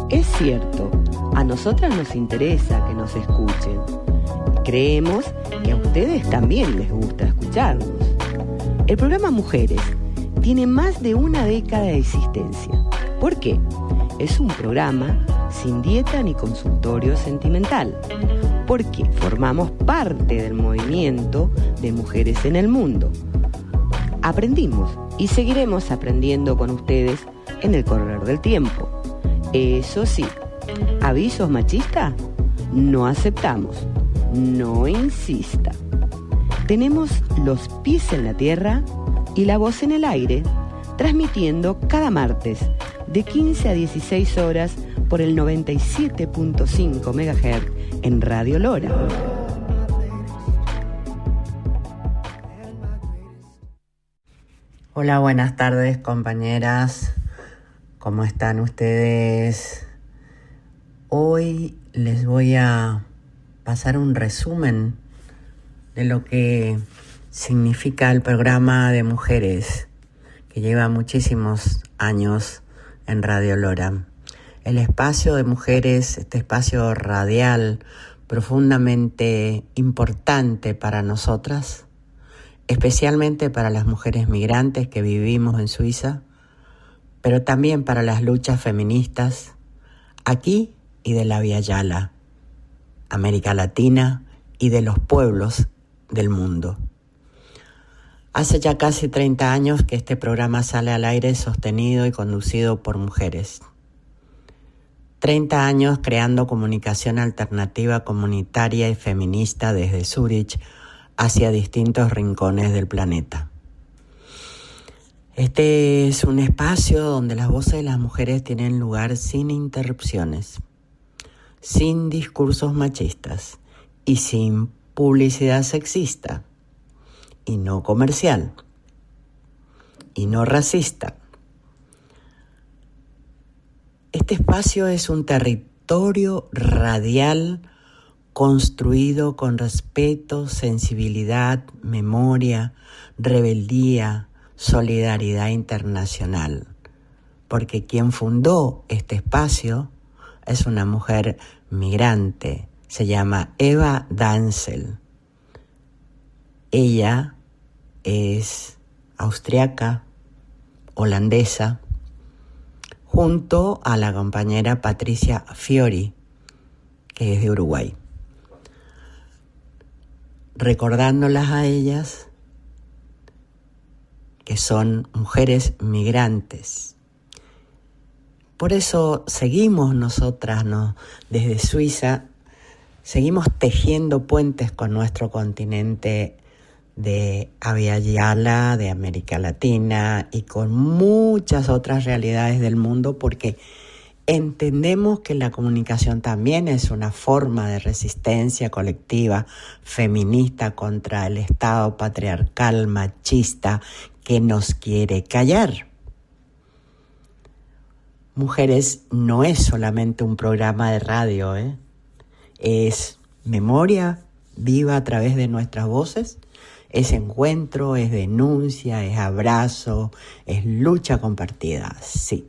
Es cierto, a nosotras nos interesa que nos escuchen. Creemos que a ustedes también les gusta escucharnos. El programa Mujeres tiene más de una década de existencia. ¿Por qué? Es un programa sin dieta ni consultorio sentimental, porque formamos parte del movimiento de mujeres en el mundo. Aprendimos y seguiremos aprendiendo con ustedes en el correr del tiempo. Eso sí, avisos machistas no aceptamos. No insista. Tenemos los pies en la tierra y la voz en el aire, transmitiendo cada martes de 15 a 16 horas por el 97.5 MHz en Radio Lora. Hola, buenas tardes, compañeras. ¿Cómo están ustedes? Hoy les voy a pasar un resumen de lo que significa el programa de mujeres que lleva muchísimos años en Radio Lora. El espacio de mujeres, este espacio radial profundamente importante para nosotras, especialmente para las mujeres migrantes que vivimos en Suiza, pero también para las luchas feministas aquí y de la Via Yala, América Latina y de los pueblos del mundo. Hace ya casi 30 años que este programa sale al aire sostenido y conducido por mujeres. 30 años creando comunicación alternativa, comunitaria y feminista desde Zúrich hacia distintos rincones del planeta. Este es un espacio donde las voces de las mujeres tienen lugar sin interrupciones, sin discursos machistas y sin publicidad sexista y no comercial y no racista. Este espacio es un territorio radial construido con respeto, sensibilidad, memoria, rebeldía, solidaridad internacional, porque quien fundó este espacio es una mujer migrante, se llama Eva Danzel. Ella es austriaca, holandesa, junto a la compañera Patricia Fiori, que es de Uruguay. Recordándolas a ellas que son mujeres migrantes. Por eso seguimos nosotras, desde Suiza, seguimos tejiendo puentes con nuestro continente de Via Yala, de América Latina y con muchas otras realidades del mundo, porque entendemos que la comunicación también es una forma de resistencia colectiva feminista contra el Estado patriarcal machista que nos quiere callar. Mujeres no es solamente un programa de radio, es memoria viva a través de nuestras voces, es encuentro, es denuncia, es abrazo, es lucha compartida, sí.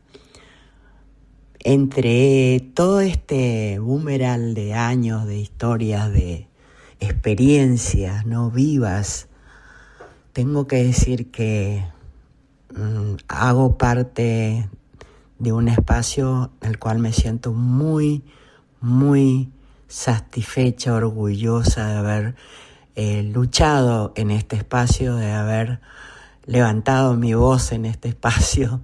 Entre todo este boomerang de años, de historias, de experiencias no vivas, tengo que decir que hago parte de un espacio en el cual me siento muy, muy satisfecha, orgullosa de haber luchado en este espacio, de haber levantado mi voz en este espacio.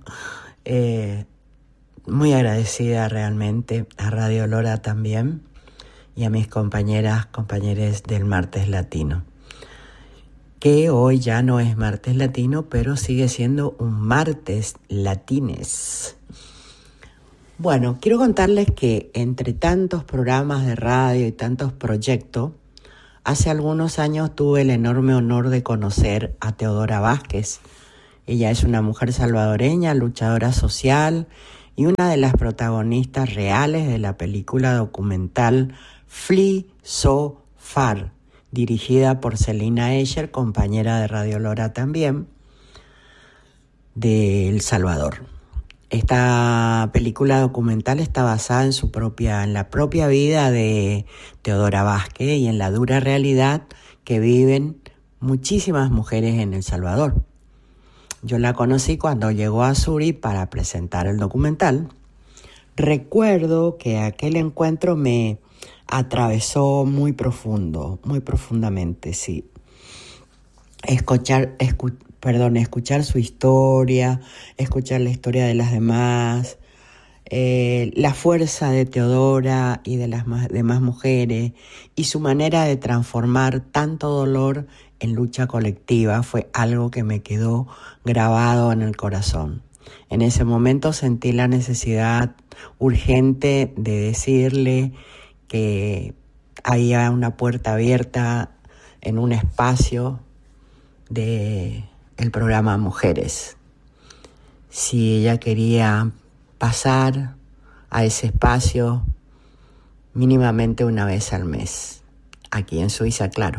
Muy agradecida realmente a Radio Lora también y a mis compañeros del Martes Latino, que hoy ya no es Martes Latino, pero sigue siendo un Martes Latines. Bueno, quiero contarles que entre tantos programas de radio y tantos proyectos, hace algunos años tuve el enorme honor de conocer a Teodora Vázquez. Ella es una mujer salvadoreña, luchadora social y una de las protagonistas reales de la película documental Flee So Far, dirigida por Celina Escher, compañera de Radio Lora también, de El Salvador. Esta película documental está basada en la propia vida de Teodora Vázquez y en la dura realidad que viven muchísimas mujeres en El Salvador. Yo la conocí cuando llegó a Zurich para presentar el documental. Recuerdo que aquel encuentro me atravesó muy profundamente, sí. Escuchar su historia, escuchar la historia de las demás, la fuerza de Teodora y de las demás mujeres y su manera de transformar tanto dolor en lucha colectiva fue algo que me quedó grabado en el corazón. En ese momento sentí la necesidad urgente de decirle que había una puerta abierta en un espacio de el programa Mujeres. Si ella quería pasar a ese espacio mínimamente una vez al mes, aquí en Suiza, claro,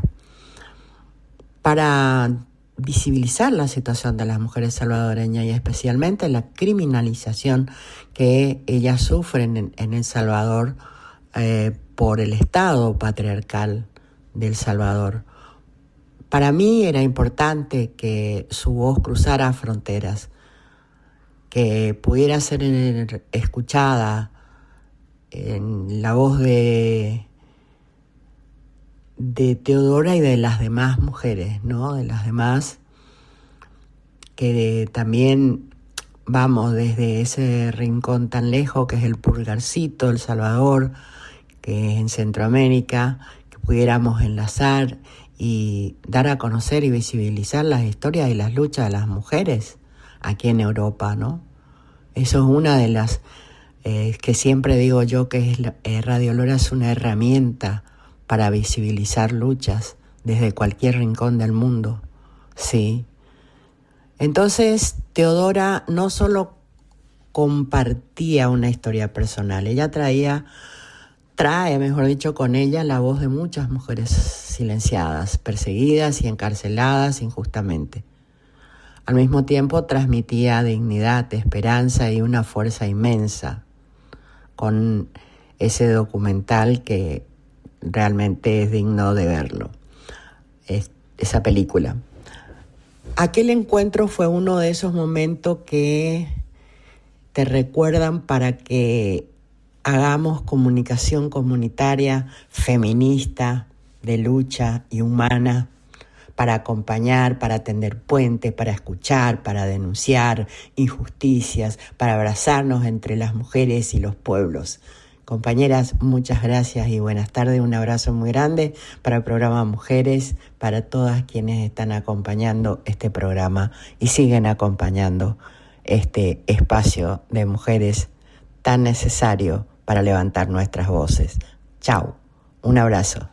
para visibilizar la situación de las mujeres salvadoreñas y especialmente la criminalización que ellas sufren en El Salvador por el Estado patriarcal de El Salvador. Para mí era importante que su voz cruzara fronteras, que pudiera ser escuchada en la voz de Teodora y de las demás mujeres, ¿no? De las demás que también vamos desde ese rincón tan lejos que es el Pulgarcito, El Salvador, que es en Centroamérica, que pudiéramos enlazar y dar a conocer y visibilizar las historias y las luchas de las mujeres aquí en Europa, ¿no? Eso es una de las que siempre digo yo que Radio Lora es una herramienta para visibilizar luchas desde cualquier rincón del mundo, sí. Entonces, Teodora no solo compartía una historia personal, ella trae, mejor dicho, con ella la voz de muchas mujeres silenciadas, perseguidas y encarceladas injustamente. Al mismo tiempo transmitía dignidad, esperanza y una fuerza inmensa con ese documental que realmente es digno de verlo, esa película. Aquel encuentro fue uno de esos momentos que te recuerdan para que hagamos comunicación comunitaria, feminista, de lucha y humana, para acompañar, para tender puentes, para escuchar, para denunciar injusticias, para abrazarnos entre las mujeres y los pueblos. Compañeras, muchas gracias y buenas tardes. Un abrazo muy grande para el programa Mujeres, para todas quienes están acompañando este programa y siguen acompañando este espacio de mujeres tan necesario para levantar nuestras voces. Chao, un abrazo.